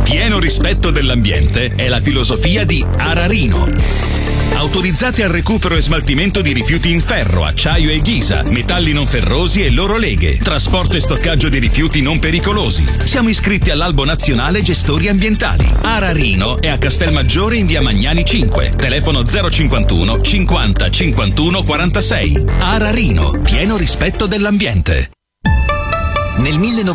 Pieno rispetto dell'ambiente è la filosofia di Ararino. Autorizzati al recupero e smaltimento di rifiuti in ferro, acciaio e ghisa, metalli non ferrosi e loro leghe, trasporto e stoccaggio di rifiuti non pericolosi. Siamo iscritti all'Albo Nazionale Gestori Ambientali. Ararino è a Castelmaggiore in via Magnani 5, telefono 051 50 51 46. Ararino, pieno rispetto dell'ambiente. Nel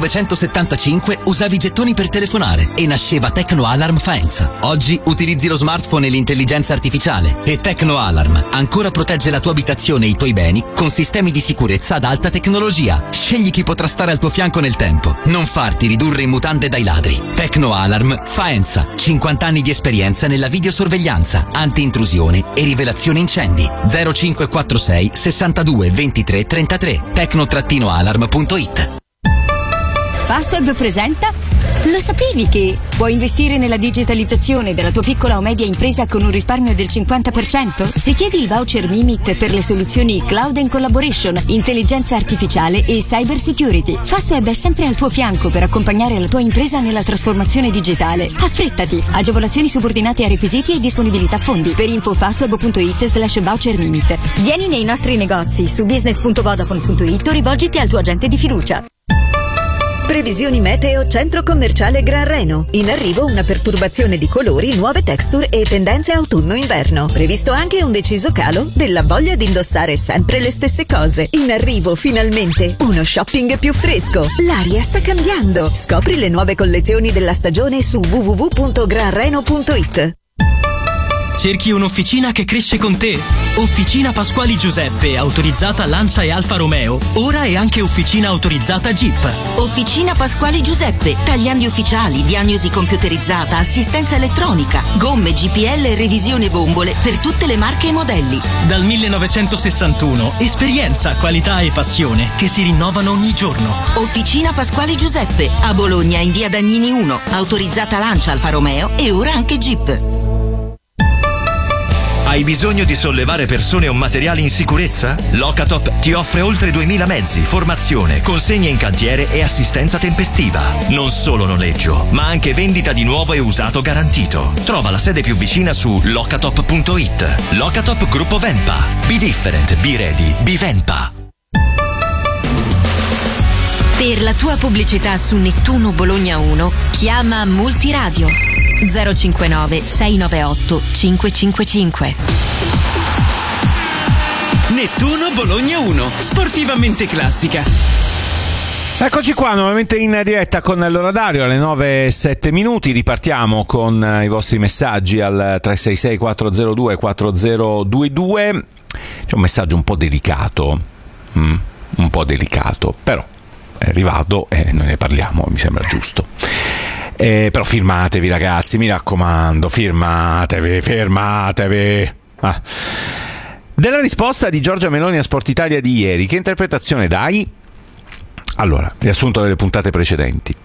1975 usavi i gettoni per telefonare e nasceva Tecno Alarm Faenza. Oggi utilizzi lo smartphone e l'intelligenza artificiale e Tecno Alarm ancora protegge la tua abitazione e i tuoi beni con sistemi di sicurezza ad alta tecnologia. Scegli chi potrà stare al tuo fianco nel tempo. Non farti ridurre in mutande dai ladri. Tecno Alarm Faenza. 50 anni di esperienza nella videosorveglianza, anti-intrusione e rivelazione incendi. 0546 62 23 33. tecno-alarm.it. Fastweb presenta? Lo sapevi che puoi investire nella digitalizzazione della tua piccola o media impresa con un risparmio del 50%? Richiedi il voucher Mimit per le soluzioni Cloud and Collaboration, intelligenza artificiale e cyber security. Fastweb è sempre al tuo fianco per accompagnare la tua impresa nella trasformazione digitale. Affrettati! Agevolazioni subordinate a requisiti e disponibilità fondi. Per info fastweb.it/voucher Mimit. Vieni nei nostri negozi su business.vodafone.it o rivolgiti al tuo agente di fiducia. Previsioni meteo Centro Commerciale Gran Reno. In arrivo una perturbazione di colori, nuove texture e tendenze autunno-inverno. Previsto anche un deciso calo della voglia di indossare sempre le stesse cose. In arrivo finalmente uno shopping più fresco. L'aria sta cambiando. Scopri le nuove collezioni della stagione su www.granreno.it. Cerchi un'officina che cresce con te? Officina Pasquali Giuseppe, autorizzata Lancia e Alfa Romeo, ora è anche officina autorizzata Jeep. Officina Pasquali Giuseppe, tagliandi ufficiali, diagnosi computerizzata, assistenza elettronica, gomme, GPL e revisione bombole per tutte le marche e modelli. Dal 1961, esperienza, qualità e passione che si rinnovano ogni giorno. Officina Pasquali Giuseppe, a Bologna in via Dagnini 1, autorizzata Lancia, Alfa Romeo e ora anche Jeep. Hai bisogno di sollevare persone o materiali in sicurezza? Locatop ti offre oltre 2000 mezzi, formazione, consegne in cantiere e assistenza tempestiva. Non solo noleggio, ma anche vendita di nuovo e usato garantito. Trova la sede più vicina su locatop.it. Locatop Gruppo Vempa. Be different, be ready, be Vempa. Per la tua pubblicità su Nettuno Bologna 1, chiama Multiradio 059 698 555. Nettuno Bologna 1, sportivamente classica. Eccoci qua nuovamente in diretta con l'orario alle 9:07. Ripartiamo con i vostri messaggi al 366 402 4022. C'è un messaggio un po' delicato, però è arrivato e noi ne parliamo, mi sembra giusto. Però firmatevi ragazzi, mi raccomando, firmatevi. Della risposta di Giorgia Meloni a Sport Italia di ieri, che interpretazione dai? Allora, riassunto delle puntate precedenti.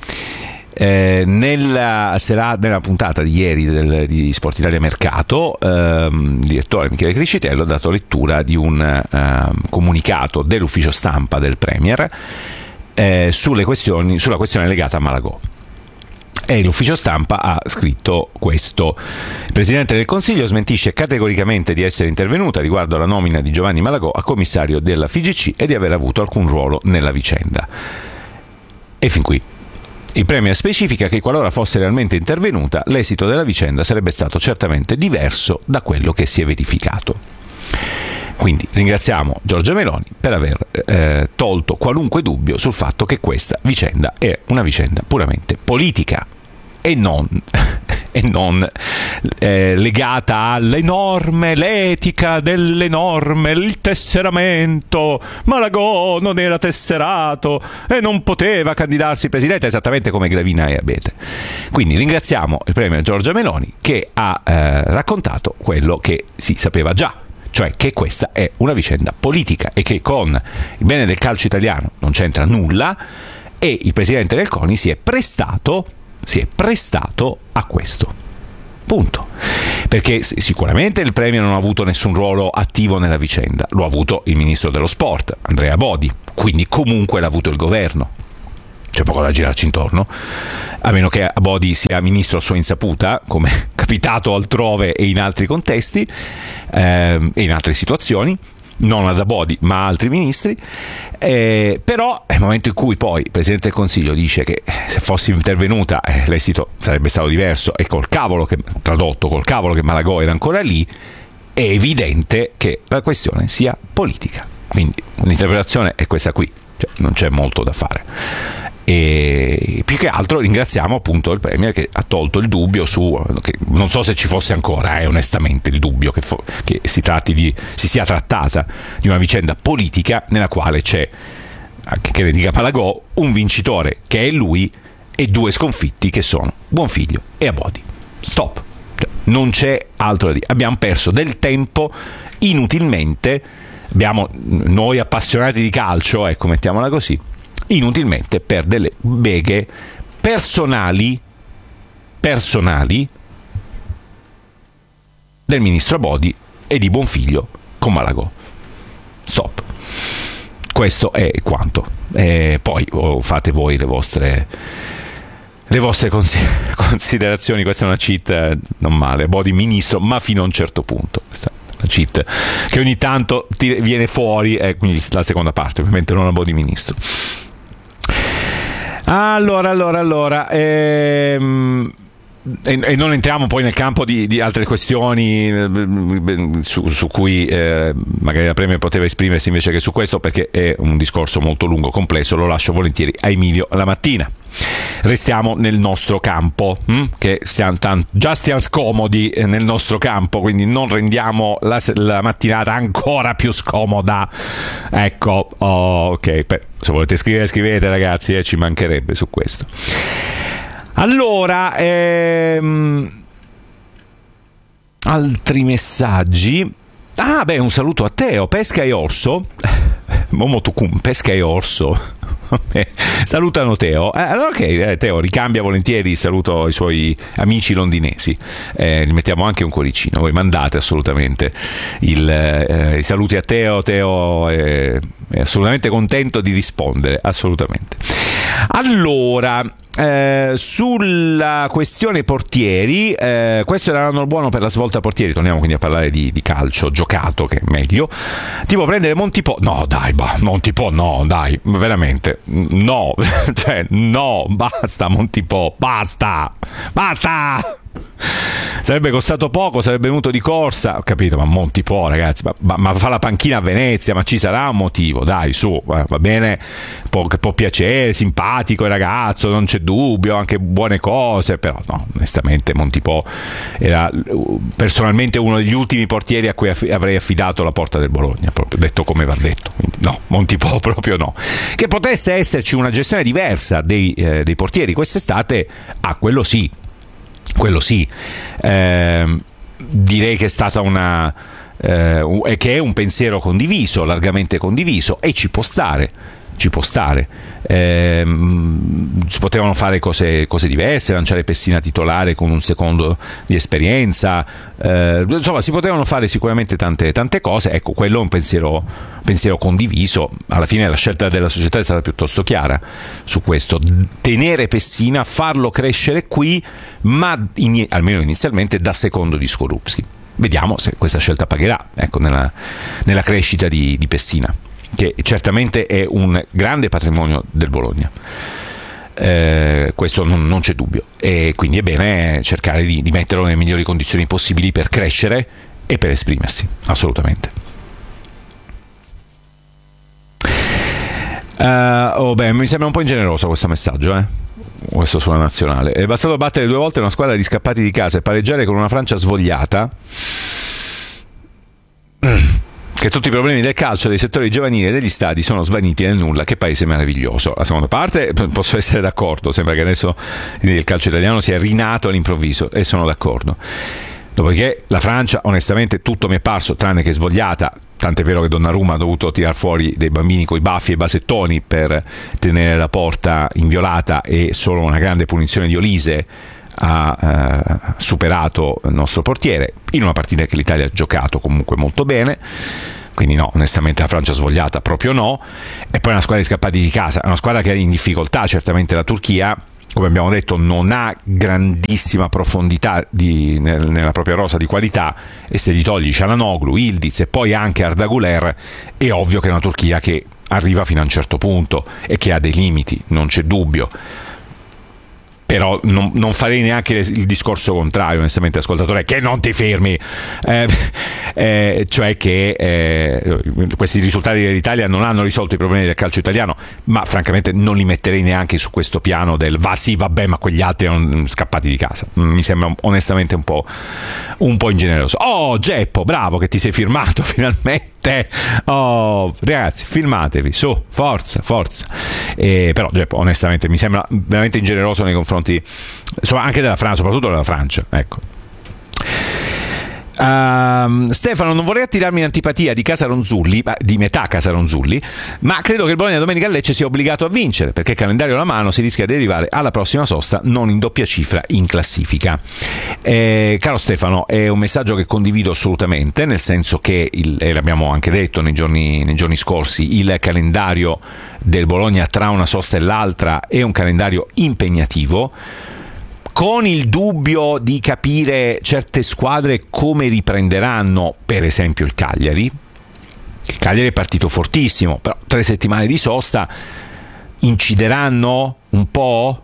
Nella puntata di ieri di Sport Italia Mercato, il direttore Michele Criscitello ha dato lettura di un comunicato dell'ufficio stampa del Premier sulla questione legata a Malagò. E l'ufficio stampa ha scritto questo: il Presidente del Consiglio smentisce categoricamente di essere intervenuta riguardo alla nomina di Giovanni Malagò a commissario della FIGC e di aver avuto alcun ruolo nella vicenda. E fin qui. Il Premier specifica che qualora fosse realmente intervenuta, l'esito della vicenda sarebbe stato certamente diverso da quello che si è verificato. Quindi ringraziamo Giorgia Meloni per aver tolto qualunque dubbio sul fatto che questa vicenda è una vicenda puramente politica e non legata alle norme, l'etica delle norme, il tesseramento. Malagò non era tesserato e non poteva candidarsi presidente, esattamente come Gravina e Abete. Quindi ringraziamo il Premier Giorgia Meloni che ha raccontato quello che si sapeva già, cioè che questa è una vicenda politica e che con il bene del calcio italiano non c'entra nulla, e il Presidente del CONI si è prestato a questo. Punto. Perché sicuramente il Premier non ha avuto nessun ruolo attivo nella vicenda, lo ha avuto il Ministro dello Sport, Andrea Bodi, quindi comunque l'ha avuto il governo. C'è poco da girarci intorno. a meno che Abodi sia ministro a sua insaputa, come è capitato altrove e in altri contesti e in altre situazioni, non ad Abodi ma altri ministri, però nel momento in cui poi il Presidente del Consiglio dice che se fossi intervenuta l'esito sarebbe stato diverso, e col cavolo che Malagò era ancora lì, è evidente che la questione sia politica. Quindi l'interpretazione è questa qui, cioè, non c'è molto da fare. E più che altro ringraziamo appunto il Premier che ha tolto il dubbio che non so se ci fosse ancora onestamente il dubbio che si sia trattata di una vicenda politica nella quale c'è, anche che ne dica Malagò, un vincitore che è lui e due sconfitti che sono Buonfiglio e Abodi. Stop, non c'è altro da dire. Abbiamo perso del tempo inutilmente, noi appassionati di calcio, ecco, mettiamola così, inutilmente per delle beghe personali del ministro Abodi e di Buonfiglio con Malagò. Stop. Questo è quanto. Poi fate voi le vostre considerazioni. Questa è una cheat non male, Abodi ministro, ma fino a un certo punto. Questa è una cheat che ogni tanto viene fuori, quindi la seconda parte, ovviamente non Abodi ministro. Allora, e non entriamo poi nel campo di altre questioni su cui magari la Premier poteva esprimersi invece che su questo, perché è un discorso molto lungo, complesso, lo lascio volentieri a Emilio la mattina. Restiamo nel nostro campo, che già stiamo scomodi nel nostro campo, quindi non rendiamo la mattinata ancora più scomoda. Ecco, ok, se volete scrivere scrivete ragazzi, ci mancherebbe su questo. Allora, altri messaggi. Un saluto a Teo, Pesca e Orso. Pesca e Orso. Salutano Teo. Allora ok, Teo ricambia volentieri il saluto ai suoi amici londinesi. Gli mettiamo anche un cuoricino. Voi mandate assolutamente i saluti a Teo. Teo è assolutamente contento di rispondere, assolutamente. Allora, sulla questione portieri, questo era l'anno buono per la svolta portieri. Torniamo quindi a parlare di calcio giocato, che è meglio. Tipo prendere Montipò. No dai, Montipò no, dai, veramente no. Cioè no, basta Montipò, basta. Sarebbe costato poco, sarebbe venuto di corsa, ho capito, ma Montipò ragazzi, ma fa la panchina a Venezia, ma ci sarà un motivo, dai, su, va bene, può piacere, simpatico il ragazzo, non c'è dubbio, anche buone cose, però no, onestamente Montipò era personalmente uno degli ultimi portieri a cui avrei affidato la porta del Bologna, proprio detto come va detto. Quindi, no, Montipò proprio no. Che potesse esserci una gestione diversa dei portieri quest'estate, quello sì. Direi che è stata che è un pensiero condiviso, largamente condiviso, e ci può stare. Si potevano fare cose diverse, lanciare Pessina titolare con un secondo di esperienza, insomma si potevano fare sicuramente tante cose. Ecco, quello è un pensiero condiviso. Alla fine la scelta della società è stata piuttosto chiara su questo: tenere Pessina, farlo crescere qui, ma almeno inizialmente da secondo di Skorupski. Vediamo se questa scelta pagherà, ecco, nella crescita di Pessina, che certamente è un grande patrimonio del Bologna. Questo non c'è dubbio, e quindi è bene cercare di metterlo nelle migliori condizioni possibili per crescere e per esprimersi, assolutamente. Mi sembra un po' ingeneroso questo messaggio, questo sulla nazionale. È bastato battere 2 volte una squadra di scappati di casa e pareggiare con una Francia svogliata, che tutti i problemi del calcio, dei settori giovanili e degli stadi sono svaniti nel nulla. Che paese meraviglioso. La seconda parte posso essere d'accordo, sembra che adesso il calcio italiano sia rinato all'improvviso, e sono d'accordo. Dopodiché la Francia, onestamente, tutto mi è parso tranne che svogliata, tant'è vero che Donnarumma ha dovuto tirar fuori dei bambini coi baffi e basettoni per tenere la porta inviolata, e solo una grande punizione di Olise ha superato il nostro portiere, in una partita che l'Italia ha giocato comunque molto bene. Quindi no, onestamente la Francia svogliata proprio no. E poi una squadra di scappati di casa, una squadra che è in difficoltà, certamente la Turchia, come abbiamo detto, non ha grandissima profondità nella propria rosa di qualità, e se gli togli Çalhanoğlu, Yıldız e poi anche Arda Güler, è ovvio che è una Turchia che arriva fino a un certo punto e che ha dei limiti, non c'è dubbio. Però non farei neanche il discorso contrario, onestamente, ascoltatore, che non ti fermi, cioè che questi risultati dell'Italia non hanno risolto i problemi del calcio italiano, ma francamente non li metterei neanche su questo piano del sì, vabbè, ma quegli altri erano scappati di casa. Mi sembra onestamente un po' ingeneroso. Oh, Geppo, bravo che ti sei firmato finalmente. Oh, ragazzi, filmatevi, su, forza. Però Geppo, onestamente, mi sembra veramente ingeneroso nei confronti, insomma, anche della Francia, soprattutto della Francia, ecco. Stefano, non vorrei attirarmi in antipatia di metà Casa Ronzulli, ma credo che il Bologna domenica a Lecce sia obbligato a vincere, perché calendario alla mano si rischia di arrivare alla prossima sosta non in doppia cifra in classifica. Caro Stefano, è un messaggio che condivido assolutamente, nel senso che e l'abbiamo anche detto nei giorni scorsi, il calendario del Bologna tra una sosta e l'altra è un calendario impegnativo, con il dubbio di capire certe squadre come riprenderanno, per esempio il Cagliari. Il Cagliari è partito fortissimo, però 3 settimane di sosta incideranno un po'?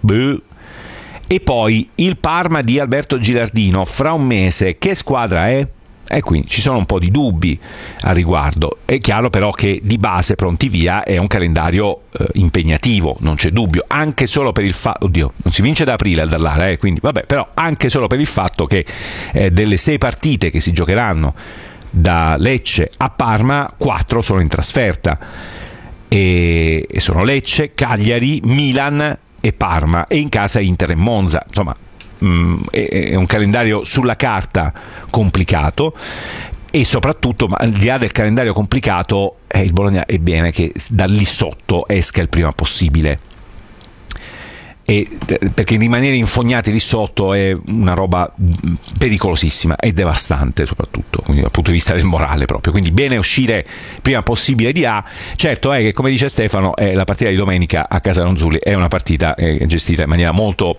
E poi il Parma di Alberto Gilardino fra un mese, che squadra è? E qui ci sono un po' di dubbi a riguardo. È chiaro però che di base pronti via è un calendario impegnativo, non c'è dubbio, anche solo per il fatto, oddio, non si vince da aprile al Dallara, quindi vabbè, però anche solo per il fatto che delle 6 partite che si giocheranno da Lecce a Parma, 4 sono in trasferta, e sono Lecce, Cagliari, Milan e Parma, e in casa Inter e Monza. Insomma, è un calendario sulla carta complicato, e soprattutto, ma al di là del calendario complicato, il Bologna è bene che da lì sotto esca il prima possibile, perché rimanere infognati lì sotto è una roba pericolosissima e devastante, soprattutto quindi dal punto di vista del morale proprio. Quindi bene uscire prima possibile di A. Certo è che, come dice Stefano, la partita di domenica a Casa Ronzulli è una partita gestita in maniera molto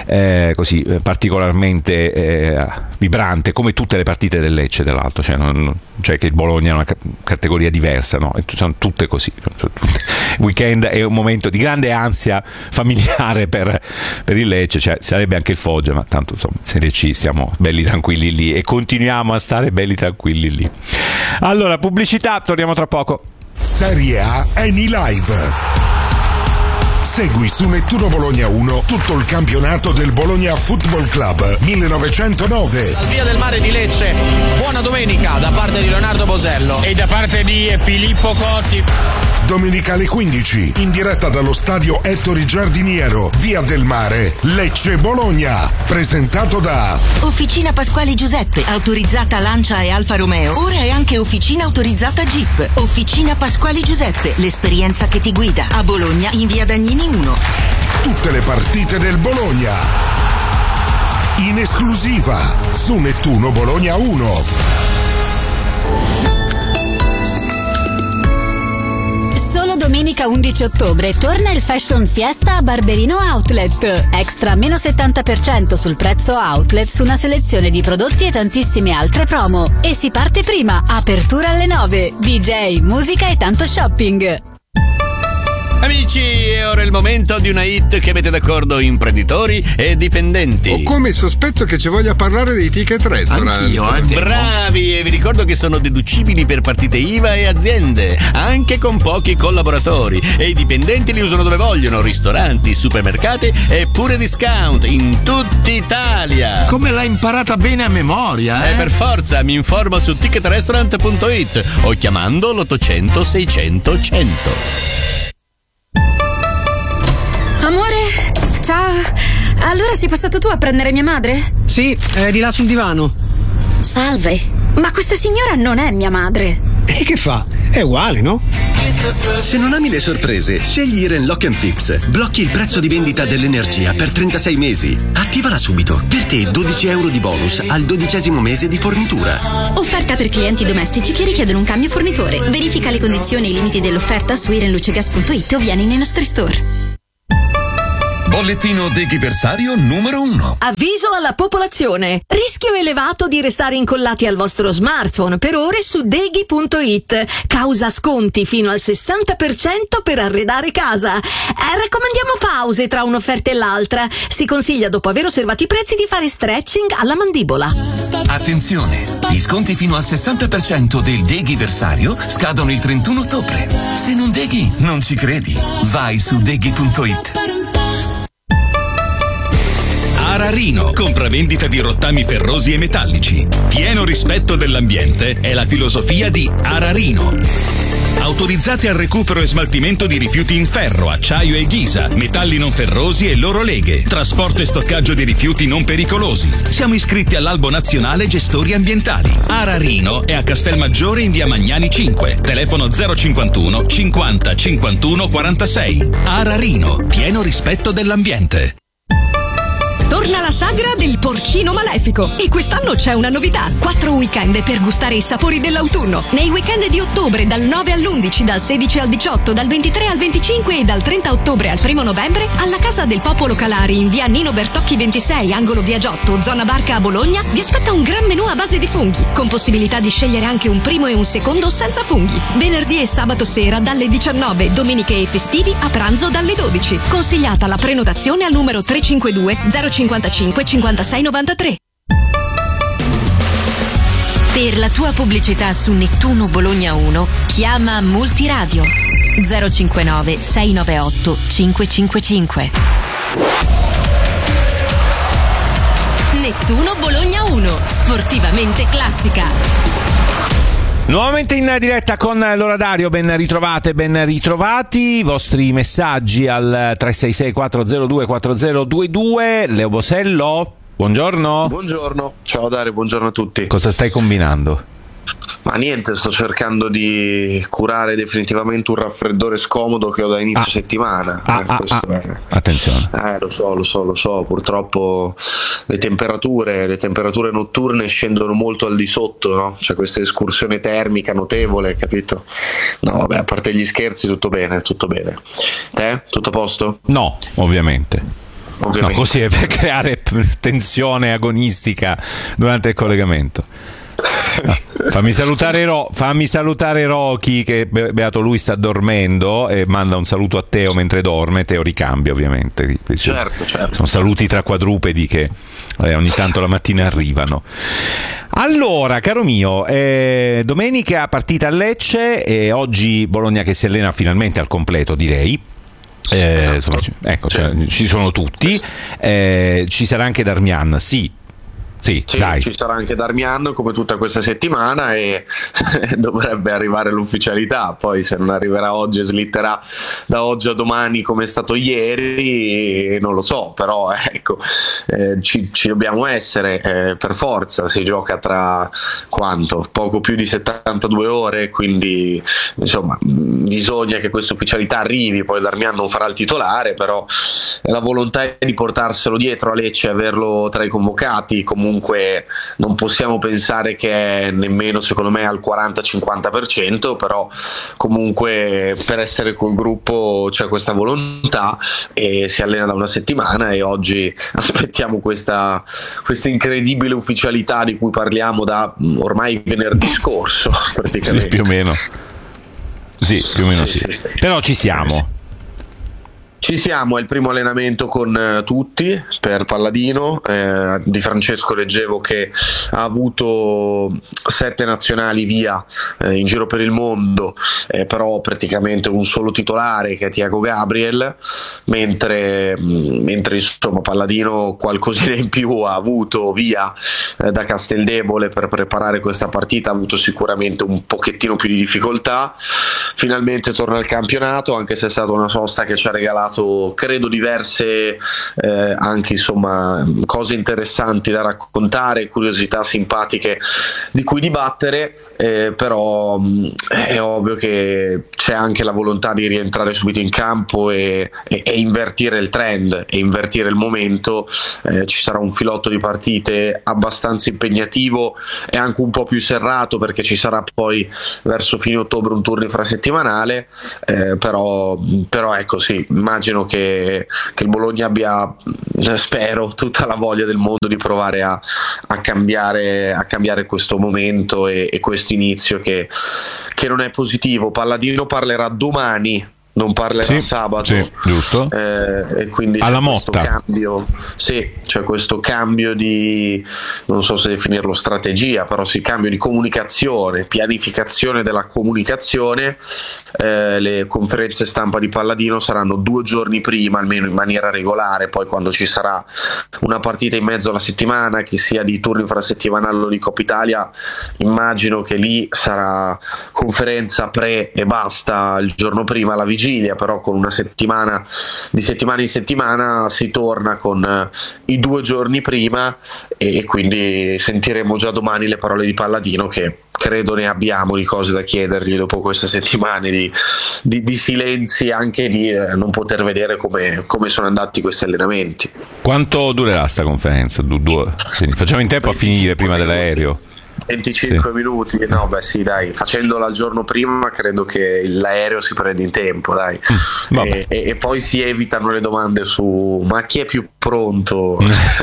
particolarmente vibrante, come tutte le partite del Lecce, dall'altro, cioè che il Bologna è una categoria diversa, no? Sono tutte così. Il weekend è un momento di grande ansia familiare per il Lecce, cioè sarebbe anche il Foggia, ma tanto insomma Serie C stiamo belli tranquilli lì e continuiamo a stare belli tranquilli lì. Allora, pubblicità, torniamo tra poco. Serie A Eni Live. Segui su Nettuno Bologna 1 tutto il campionato del Bologna Football Club 1909. Al Via del Mare di Lecce, buona domenica da parte di Leonardo Bosello e da parte di Filippo Cotti. Domenica alle 15, in diretta dallo stadio Ettore Giardiniero, Via del Mare, Lecce Bologna. Presentato da Officina Pasquali Giuseppe, autorizzata Lancia e Alfa Romeo. Ora è anche officina autorizzata Jeep. Officina Pasquali Giuseppe, l'esperienza che ti guida. A Bologna, in Via Dagnini 1. Tutte le partite del Bologna in esclusiva su Nettuno Bologna 1. Domenica 11 ottobre torna il Fashion Fiesta a Barberino Outlet. Extra meno 70% sul prezzo outlet su una selezione di prodotti e tantissime altre promo. E si parte prima, apertura alle 9. DJ, musica e tanto shopping. Amici, è ora il momento di una hit che mette d'accordo imprenditori e dipendenti. Ho come sospetto che ci voglia parlare dei ticket restaurant. Anch'io, bravi, e vi ricordo che sono deducibili per partite IVA e aziende, anche con pochi collaboratori, e i dipendenti li usano dove vogliono: ristoranti, supermercati e pure discount in tutta Italia. Come l'hai imparata bene a memoria, eh? Per forza, mi informo su ticketrestaurant.it o chiamando l'800 600 100. Amore, ciao. Allora sei passato tu a prendere mia madre? Sì, è di là sul divano. Salve, ma questa signora non è mia madre. E che fa? È uguale, no? Se non ami le sorprese, scegli Iren Lock & Fix. Blocchi il prezzo di vendita dell'energia per 36 mesi. Attivala subito. Per te 12 euro di bonus al 12° mese di fornitura. Offerta per clienti domestici che richiedono un cambio fornitore. Verifica le condizioni e i limiti dell'offerta su irenlucegas.it o vieni nei nostri store. Bollettino deghiversario numero 1. Avviso alla popolazione. Rischio elevato di restare incollati al vostro smartphone per ore su deghi.it. Causa sconti fino al 60% per arredare casa. Raccomandiamo pause tra un'offerta e l'altra. Si consiglia, dopo aver osservato i prezzi, di fare stretching alla mandibola. Attenzione, gli sconti fino al 60% del deghiversario scadono il 31 ottobre. Se non deghi, non ci credi. Vai su deghi.it. Ararino, compravendita di rottami ferrosi e metallici. Pieno rispetto dell'ambiente è la filosofia di Ararino. Autorizzate al recupero e smaltimento di rifiuti in ferro, acciaio e ghisa, metalli non ferrosi e loro leghe, trasporto e stoccaggio di rifiuti non pericolosi. Siamo iscritti all'Albo Nazionale Gestori Ambientali. Ararino è a Castelmaggiore in via Magnani 5, telefono 051 50 51 46. Ararino, pieno rispetto dell'ambiente. Torna la sagra del porcino malefico e quest'anno c'è una novità: 4 weekend per gustare i sapori dell'autunno. Nei weekend di ottobre dal 9 all'11, dal 16 al 18, dal 23 al 25 e dal 30 ottobre al 1 novembre alla Casa del Popolo Calari in via Nino Bertocchi 26, angolo via Giotto, zona Barca a Bologna, vi aspetta un gran menù a base di funghi, con possibilità di scegliere anche un primo e un secondo senza funghi. Venerdì e sabato sera dalle 19, domeniche e festivi a pranzo dalle 12. Consigliata la prenotazione al numero 352 055 56 93. Per la tua pubblicità su Nettuno Bologna 1 chiama Multiradio 059 698 555. Nettuno Bologna 1, sportivamente classica. Nuovamente in diretta con l'Oradario, ben ritrovate, ben ritrovati. I vostri messaggi al 366 402 4022. Leo Bosello, buongiorno. Buongiorno, ciao Dario, buongiorno a tutti. Cosa stai combinando? Ma niente, sto cercando di curare definitivamente un raffreddore scomodo che ho da inizio settimana. Attenzione. Lo so, purtroppo le temperature notturne scendono molto al di sotto, no? C'è questa escursione termica notevole, capito? No, vabbè, a parte gli scherzi, tutto bene. Te? Tutto a posto? No, ovviamente. No, così è per creare tensione agonistica durante il collegamento. No. Fammi salutare Rocky, che beato lui sta dormendo, e manda un saluto a Teo mentre dorme. Teo ricambia, ovviamente. Certo. Sono saluti tra quadrupedi che ogni tanto la mattina arrivano. Allora, caro mio, domenica partita a Lecce e oggi Bologna che si allena finalmente al completo, direi. Insomma, ci sono tutti. Ci sarà anche Darmian, sì, dai. Ci sarà anche Darmian come tutta questa settimana e dovrebbe arrivare l'ufficialità. Poi se non arriverà oggi e slitterà da oggi a domani come è stato ieri, non lo so, però ecco, ci dobbiamo essere per forza. Si gioca tra poco più di 72 ore, quindi insomma bisogna che questa ufficialità arrivi. Poi Darmian non farà il titolare, però la volontà è di portarselo dietro a Lecce e averlo tra i convocati. Comunque non possiamo pensare che è nemmeno, secondo me, al 40-50%, però comunque per essere col gruppo c'è questa volontà e si allena da una settimana e oggi aspettiamo questa incredibile ufficialità di cui parliamo da ormai venerdì scorso praticamente. Sì, più o meno sì. Però ci siamo. Ci siamo, è il primo allenamento con tutti per Palladino. Di Francesco leggevo che ha avuto 7 nazionali via in giro per il mondo, però praticamente un solo titolare che è Thiago Gabriel, mentre insomma Palladino qualcosina in più ha avuto via da Casteldebole per preparare questa partita. Ha avuto sicuramente un pochettino più di difficoltà. Finalmente torna al campionato, anche se è stata una sosta che ci ha regalato credo diverse anche insomma cose interessanti da raccontare, curiosità simpatiche di cui dibattere, però è ovvio che c'è anche la volontà di rientrare subito in campo e invertire il trend e invertire il momento. Ci sarà un filotto di partite abbastanza impegnativo e anche un po' più serrato, perché ci sarà poi verso fine ottobre un turno infrasettimanale, però ecco sì, immagino immagino che il Bologna abbia, spero, tutta la voglia del mondo di provare a cambiare questo momento e questo inizio che non è positivo. Palladino parlerà domani, non parlerà sabato, sì, giusto. E quindi alla c'è questo Motta cambio, sì, c'è questo cambio di, non so se definirlo strategia, però sì, cambio di comunicazione, pianificazione della comunicazione. Le conferenze stampa di Palladino saranno 2 giorni prima, almeno in maniera regolare. Poi quando ci sarà una partita in mezzo alla settimana, che sia di turno infrasettimanale o di Coppa Italia, immagino che lì sarà conferenza pre e basta il giorno prima, la vigilia. Però con una settimana, di settimana in settimana, si torna con i 2 giorni prima, e quindi sentiremo già domani le parole di Palladino, che credo ne abbiamo di cose da chiedergli dopo queste settimane di silenzi, anche di non poter vedere come sono andati questi allenamenti. Quanto durerà sta conferenza? Facciamo in tempo a finire prima dell'aereo. 25 minuti, no, beh sì, dai, facendola il giorno prima credo che l'aereo si prenda in tempo, dai. E poi si evitano le domande su ma chi è più pronto.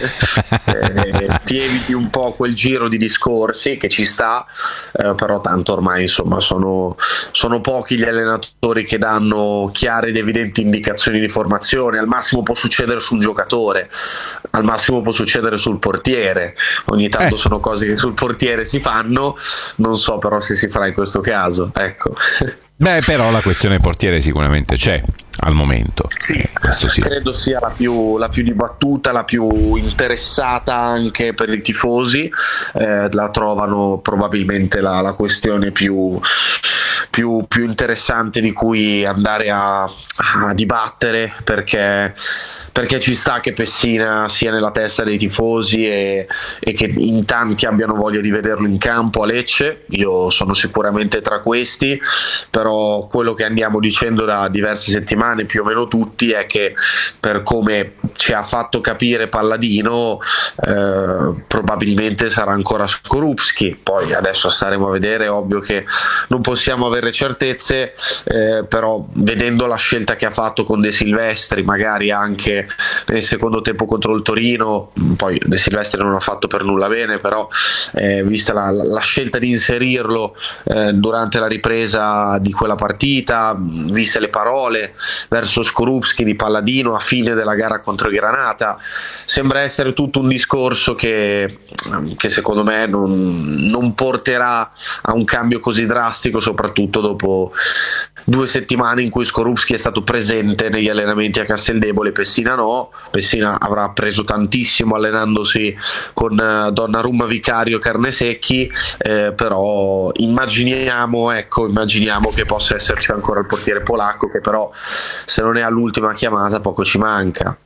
Ti eviti un po' quel giro di discorsi che ci sta, però tanto ormai insomma sono pochi gli allenatori che danno chiare ed evidenti indicazioni di formazione. Al massimo può succedere su un giocatore, al massimo può succedere sul portiere, ogni tanto sono cose che sul portiere si fanno, non so però se si farà in questo caso, ecco. Beh, però la questione portiere sicuramente c'è al momento. Sì, questo sì. Credo sia la più dibattuta, la più interessata anche per i tifosi. La trovano probabilmente la questione più interessante di cui andare a dibattere, perché ci sta che Pessina sia nella testa dei tifosi e che in tanti abbiano voglia di vederlo in campo a Lecce. Io sono sicuramente tra questi, però quello che andiamo dicendo da diverse settimane, più o meno tutti, è che per come ci ha fatto capire Palladino, probabilmente sarà ancora Skorupski. Poi adesso staremo a vedere, ovvio che non possiamo avere certezze, però vedendo la scelta che ha fatto con De Silvestri, magari anche nel secondo tempo contro il Torino, poi De Silvestri non ha fatto per nulla bene, però vista la scelta di inserirlo durante la ripresa di quella partita, viste le parole verso Skorupski di Palladino a fine della gara contro Granata, sembra essere tutto un discorso che secondo me non porterà a un cambio così drastico, soprattutto dopo 2 settimane in cui Skorupski è stato presente negli allenamenti a Casteldebole, Pessina no. Pessina avrà preso tantissimo allenandosi con Donnarumma, Vicario, Carnesecchi, però immaginiamo che possa esserci ancora il portiere polacco, che però se non è all'ultima chiamata poco ci manca.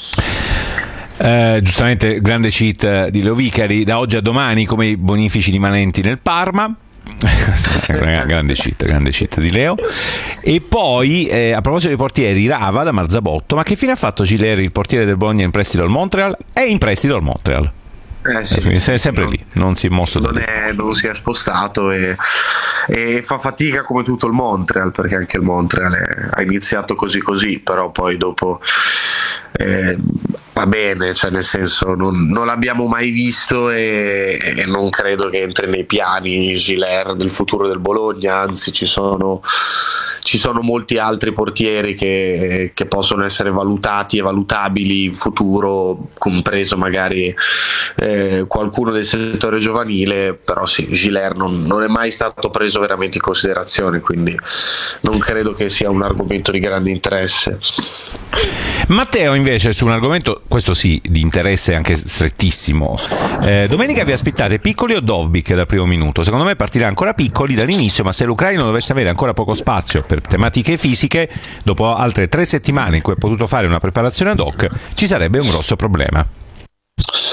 Giustamente grande cheat di Leo Vicari, da oggi a domani come i bonifici rimanenti nel Parma. grande cheat di Leo. E poi a proposito dei portieri, Rava da Marzabotto, ma che fine ha fatto Gileri, il portiere del Bologna, in prestito al Montreal? È in prestito al Montreal. Sempre lì, non si è mosso da lì. Non si è spostato e fa fatica come tutto il Montreal, perché anche il Montreal ha iniziato così, però poi dopo va bene, cioè nel senso non l'abbiamo mai visto e non credo che entri nei piani Giler del futuro del Bologna, anzi ci sono molti altri portieri che possono essere valutati e valutabili in futuro, compreso magari qualcuno del settore giovanile, però sì, Giler non è mai stato preso veramente in considerazione, quindi non credo che sia un argomento di grande interesse. Matteo invece su un argomento, questo sì, di interesse anche strettissimo. Domenica vi aspettate Piccoli o Dovbyk dal primo minuto? Secondo me partirà ancora Piccoli dall'inizio, ma se l'Ucraino dovesse avere ancora poco spazio per tematiche fisiche, dopo altre 3 settimane in cui ha potuto fare una preparazione ad hoc, ci sarebbe un grosso problema.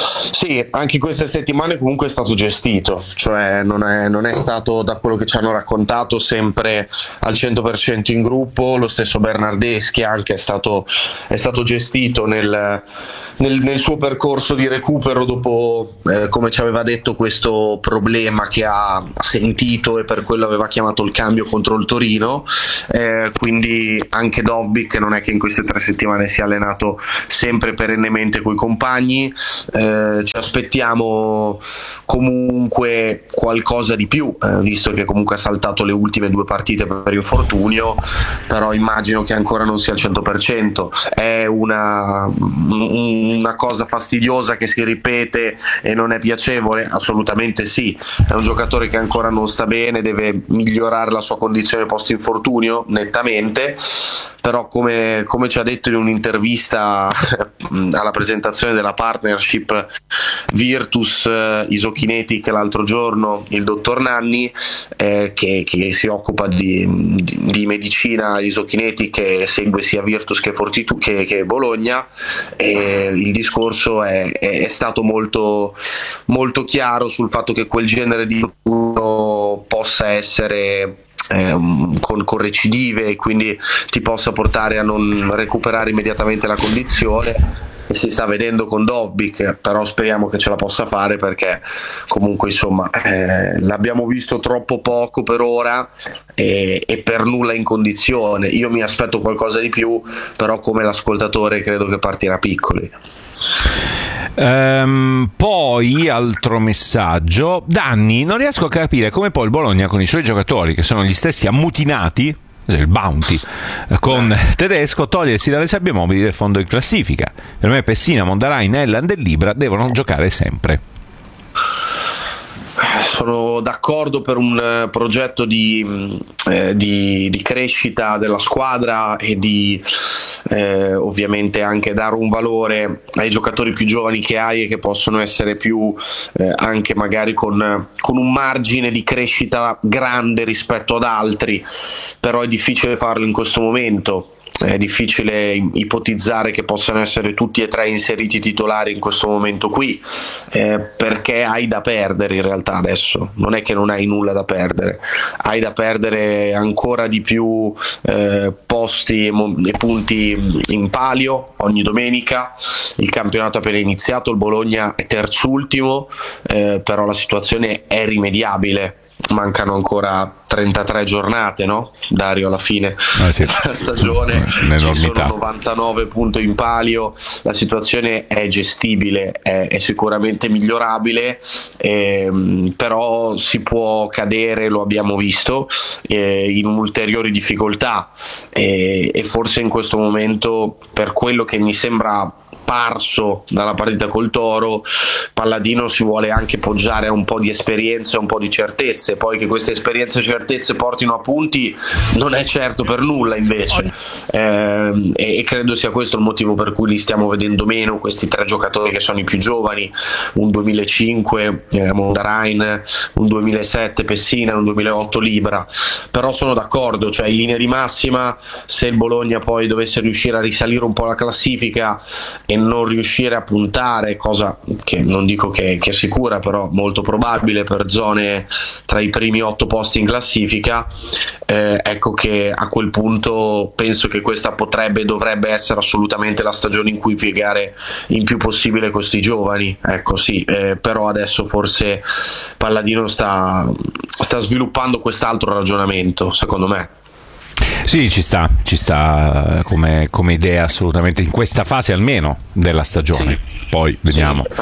Sì, anche queste settimane comunque è stato gestito, cioè non è stato, da quello che ci hanno raccontato, sempre al 100% in gruppo. Lo stesso Bernardeschi anche è stato gestito nel suo percorso di recupero dopo, come ci aveva detto, questo problema che ha sentito, e per quello aveva chiamato il cambio contro il Torino, quindi anche Dovbyk non è che in queste 3 settimane si è allenato sempre perennemente coi compagni. Ci aspettiamo comunque qualcosa di più, visto che comunque ha saltato le ultime 2 partite per infortunio, però immagino che ancora non sia al 100%. È una cosa fastidiosa che si ripete e non è piacevole? Assolutamente sì. È un giocatore che ancora non sta bene, deve migliorare la sua condizione post infortunio nettamente, però come ci ha detto in un'intervista alla presentazione della partnership Virtus Isokinetic l'altro giorno, il dottor Nanni, che si occupa di medicina isokinetic e segue sia Virtus che Bologna, il discorso è stato molto, molto chiaro sul fatto che quel genere di possa essere con recidive, e quindi ti possa portare a non recuperare immediatamente la condizione. Si sta vedendo con Dovbyk, però speriamo che ce la possa fare, perché comunque insomma l'abbiamo visto troppo poco per ora e per nulla in condizione. Io mi aspetto qualcosa di più, però come l'ascoltatore credo che partirà piccoli. Poi altro messaggio: Danni, non riesco a capire come poi il Bologna, con i suoi giocatori che sono gli stessi ammutinati, il Bounty con Tedesco, togliersi dalle sabbie mobili del fondo in classifica. Per me Pessina, Mondarain, Elland e Libra devono giocare sempre. Sono d'accordo per un progetto di crescita della squadra e di ovviamente anche dare un valore ai giocatori più giovani che hai e che possono essere più anche magari con un margine di crescita grande rispetto ad altri, però è difficile farlo in questo momento. È difficile ipotizzare che possano essere tutti e 3 inseriti titolari in questo momento qui, perché hai da perdere in realtà adesso. Non è che non hai nulla da perdere, hai da perdere ancora di più posti e punti in palio ogni domenica. Il campionato è appena iniziato, il Bologna è terzultimo, però la situazione è rimediabile. Mancano ancora 33 giornate, no? Dario, alla fine della stagione ci sono 99 punti in palio. La situazione è gestibile, è sicuramente migliorabile, però si può cadere, lo abbiamo visto, in ulteriori difficoltà, e forse in questo momento, per quello che mi sembra parso dalla partita col Toro, Palladino si vuole anche poggiare a un po' di esperienza e un po' di certezze. Poi che queste esperienze e certezze portino a punti non è certo per nulla, invece, e credo sia questo il motivo per cui li stiamo vedendo meno, questi 3 giocatori che sono i più giovani, un 2005 Mondarain, un 2007 Pessina, un 2008 Libra. Però sono d'accordo, cioè in linea di massima, se il Bologna poi dovesse riuscire a risalire un po' la classifica e non riuscire a puntare, cosa che non dico che è sicura, però molto probabile, per zone tra i primi 8 posti in classifica, ecco che a quel punto penso che questa potrebbe e dovrebbe essere assolutamente la stagione in cui piegare il più possibile questi giovani. Ecco, sì, però adesso forse Palladino sta sviluppando quest'altro ragionamento, secondo me. Sì, ci sta come idea, assolutamente, in questa fase almeno della stagione. Sì. Poi vediamo. Sì,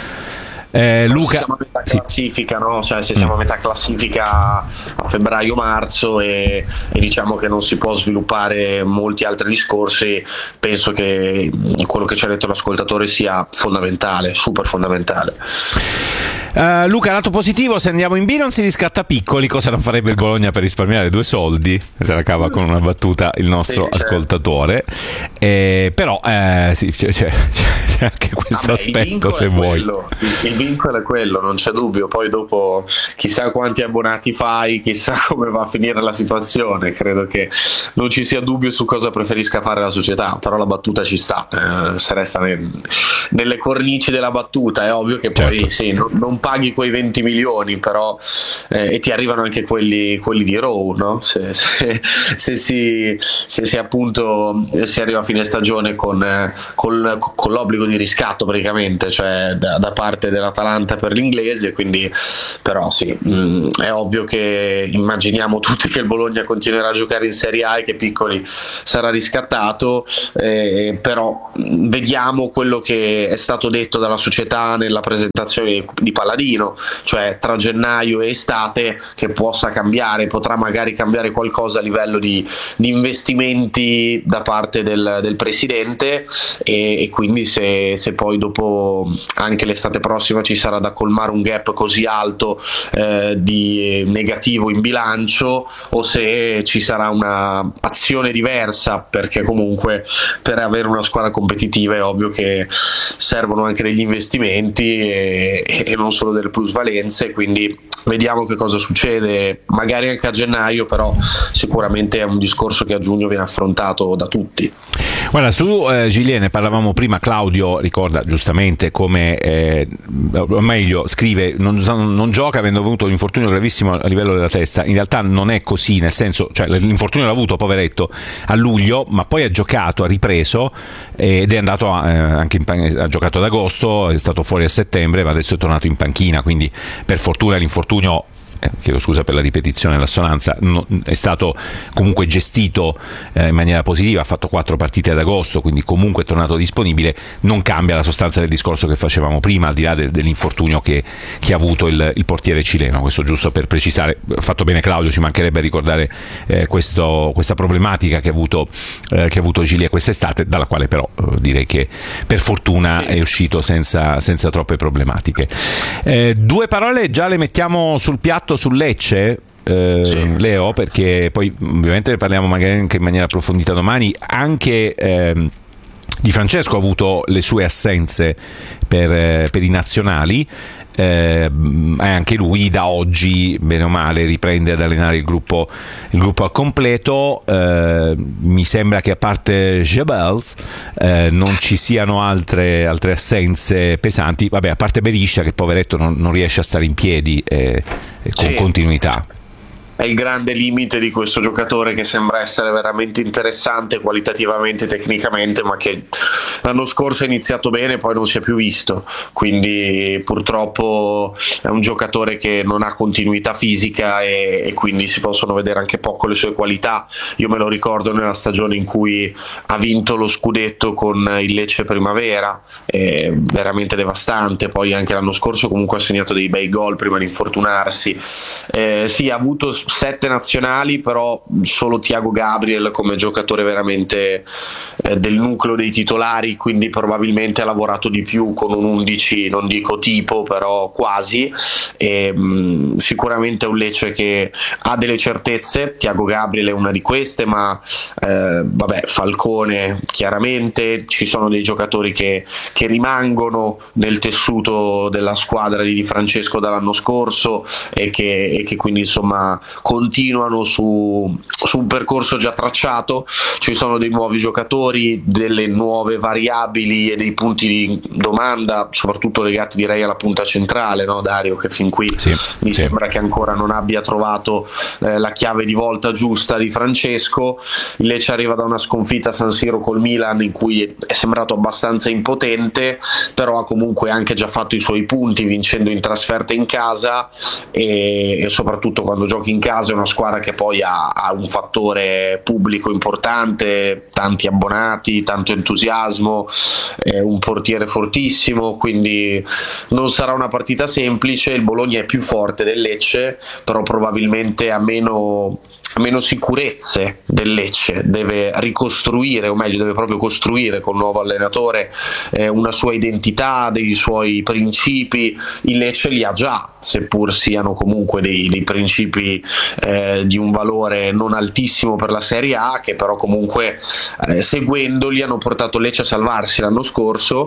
Luca, se siamo a metà classifica, no? Cioè, se siamo a metà classifica a febbraio-marzo e diciamo che non si può sviluppare molti altri discorsi, penso che quello che ci ha detto l'ascoltatore sia fondamentale, super fondamentale. Luca, lato positivo, se andiamo in B non si riscatta Piccoli, cosa non farebbe il Bologna per risparmiare 2 soldi? Se la cava con una battuta il nostro ascoltatore. Però sì, c'è anche questo aspetto, se vuoi. Il vincolo è quello, non c'è dubbio. Poi dopo chissà quanti abbonati fai, chissà come va a finire la situazione. Credo che non ci sia dubbio su cosa preferisca fare la società, però la battuta ci sta, se resta nelle cornici della battuta. È ovvio che poi sì, non paghi quei 20 milioni, però e ti arrivano anche quelli di Row, no? Se appunto si arriva a fine stagione con l'obbligo di riscatto praticamente, cioè da parte dell'Atalanta per l'inglese, quindi però sì, è ovvio che immaginiamo tutti che il Bologna continuerà a giocare in Serie A e che Piccoli sarà riscattato, però vediamo quello che è stato detto dalla società nella presentazione di Palladino, cioè tra gennaio e estate che potrà magari cambiare qualcosa a livello di investimenti da parte del presidente, e quindi se poi dopo anche l'estate prossima ci sarà da colmare un gap così alto di negativo in bilancio, o se ci sarà una azione diversa, perché comunque per avere una squadra competitiva è ovvio che servono anche degli investimenti e non solo delle plusvalenze, quindi vediamo che cosa succede magari anche a gennaio, però sicuramente è un discorso che a giugno viene affrontato da tutti. Guarda, su Gilie ne parlavamo prima, Claudio ricorda giustamente come, o meglio scrive, non gioca avendo avuto un infortunio gravissimo a livello della testa. In realtà non è così, nel senso, cioè l'infortunio l'ha avuto, poveretto, a luglio, ma poi ha giocato, ha ripreso ed è andato anche ha giocato ad agosto, è stato fuori a settembre, ma adesso è tornato in panchina, quindi per fortuna l'infortunio, chiedo scusa per la ripetizione e l'assonanza, è stato comunque gestito in maniera positiva, ha fatto 4 partite ad agosto, quindi comunque è tornato disponibile. Non cambia la sostanza del discorso che facevamo prima, al di là dell'infortunio che ha avuto il portiere cileno. Questo giusto per precisare. Ha fatto bene Claudio, ci mancherebbe a ricordare questa problematica che ha avuto Gilie quest'estate, dalla quale però direi che per fortuna è uscito senza troppe problematiche. 2 parole già le mettiamo sul piatto sul Lecce, sì. Leo, perché poi ovviamente ne parliamo magari anche in maniera approfondita domani. Anche Di Francesco ha avuto le sue assenze per i nazionali, anche lui da oggi bene o male riprende ad allenare il gruppo al completo. Mi sembra che a parte Jebels non ci siano altre assenze pesanti, vabbè, a parte Beriscia che poveretto non riesce a stare in piedi con continuità. È il grande limite di questo giocatore, che sembra essere veramente interessante qualitativamente, tecnicamente, ma che l'anno scorso ha iniziato bene e poi non si è più visto, quindi purtroppo è un giocatore che non ha continuità fisica e quindi si possono vedere anche poco le sue qualità. Io me lo ricordo nella stagione in cui ha vinto lo scudetto con il Lecce Primavera, veramente devastante. Poi anche l'anno scorso comunque ha segnato dei bei gol prima di infortunarsi. Sì, ha avuto 7 nazionali, però solo Thiago Gabriel come giocatore veramente del nucleo dei titolari, quindi probabilmente ha lavorato di più con un 11, non dico tipo, però quasi. Sicuramente è un Lecce che ha delle certezze, Thiago Gabriel è una di queste, ma Falcone chiaramente, ci sono dei giocatori che rimangono nel tessuto della squadra di Di Francesco dall'anno scorso e che quindi insomma continuano su un percorso già tracciato. Ci sono dei nuovi giocatori, delle nuove variabili e dei punti di domanda, soprattutto legati direi alla punta centrale, no Dario, che fin qui mi sembra che ancora non abbia trovato la chiave di volta giusta di Francesco. Il Lecce arriva da una sconfitta a San Siro col Milan in cui è sembrato abbastanza impotente, però ha comunque anche già fatto i suoi punti vincendo in trasferta in casa, e soprattutto quando giochi in casa è una squadra che poi ha un fattore pubblico importante, tanti abbonati, tanto entusiasmo, un portiere fortissimo, quindi non sarà una partita semplice. Il Bologna è più forte del Lecce, però probabilmente ha meno sicurezze del Lecce, deve ricostruire, o meglio deve proprio costruire con il nuovo allenatore una sua identità, dei suoi principi. Il Lecce li ha già, seppur siano comunque dei principi di un valore non altissimo per la Serie A, che però comunque seguendoli hanno portato Lecce a salvarsi l'anno scorso,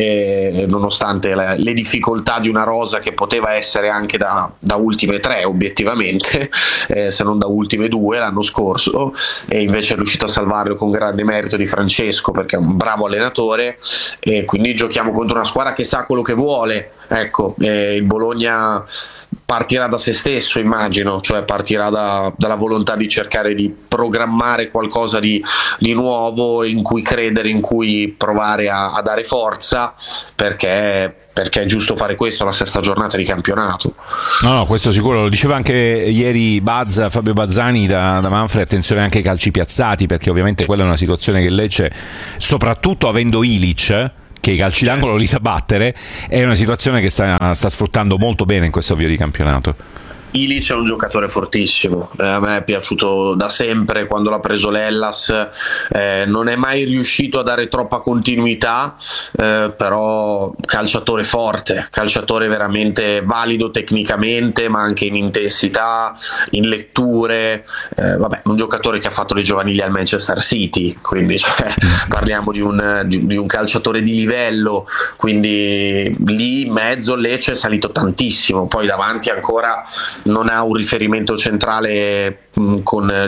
nonostante le difficoltà di una rosa che poteva essere anche da ultime 3 obiettivamente, se non da ultime 2 l'anno scorso, e invece è riuscito a salvarlo con grande merito di Francesco, perché è un bravo allenatore, e quindi giochiamo contro una squadra che sa quello che vuole. Ecco, il Bologna partirà da se stesso, immagino, cioè partirà dalla volontà di cercare di programmare qualcosa di nuovo, in cui credere, in cui provare a dare forza, perché è giusto fare questo alla 6ª giornata di campionato. No, questo sicuro, lo diceva anche ieri Fabio Bazzani da Manfred, attenzione anche ai calci piazzati, perché ovviamente quella è una situazione che Lecce, soprattutto avendo Ilic, che i calci d'angolo li sa battere, è una situazione che sta sfruttando molto bene in questo avvio di campionato. Ilic è un giocatore fortissimo, a me è piaciuto da sempre quando l'ha preso l'Hellas, non è mai riuscito a dare troppa continuità, però calciatore forte, calciatore veramente valido tecnicamente, ma anche in intensità, in letture, un giocatore che ha fatto le giovanili al Manchester City, quindi parliamo di un calciatore di livello, quindi lì in mezzo Lecce è salito tantissimo, poi davanti ancora non ha un riferimento centrale con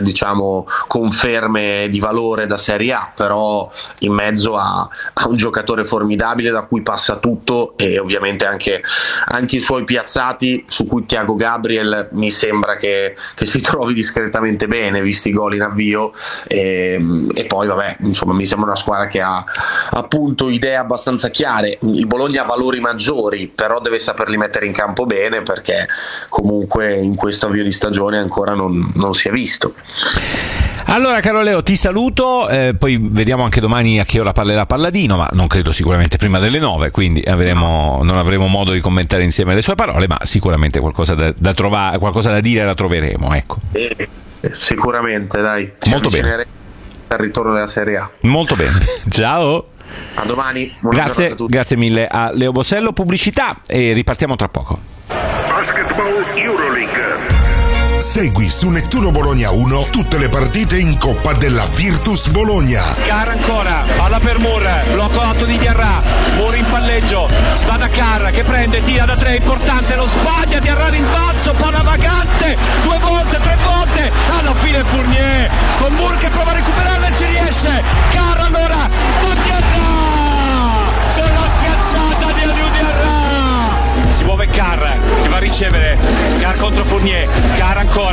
conferme di valore da Serie A, però in mezzo ha un giocatore formidabile da cui passa tutto, e ovviamente anche i suoi piazzati, su cui Thiago Gabriel mi sembra che si trovi discretamente bene, visti i gol in avvio, e poi mi sembra una squadra che ha appunto idee abbastanza chiare. Il Bologna ha valori maggiori, però deve saperli mettere in campo bene, perché comunque in questo avvio di stagione ancora non si è visto. Allora, caro Leo, ti saluto, poi vediamo anche domani a che ora parlerà Palladino, ma non credo sicuramente prima delle 9, quindi non avremo modo di commentare insieme le sue parole, ma sicuramente qualcosa da trovare, qualcosa da dire la troveremo, ecco. Sicuramente, dai. Molto bene. Al ritorno della Serie A. Molto bene. Ciao. A domani. Grazie mille a Leo Bosello. Pubblicità e ripartiamo tra poco. Basketball Euroleague. Segui su Nettuno Bologna 1 tutte le partite in Coppa della Virtus Bologna. Carra ancora, palla per Moore, blocco alto di Diarra, Moore in palleggio, si va da Carra che prende, tira da 3, importante, non sbaglia, Diarra rimbalzo, palla vagante, 2 volte, 3 volte, alla fine Fournier, con Moore che prova a recuperarla e ci riesce, Carra allora, Diarra, con la schiacciata di Aliou Diarra. Si muove Carr che va a ricevere, Carr contro Fournier, Carr ancora,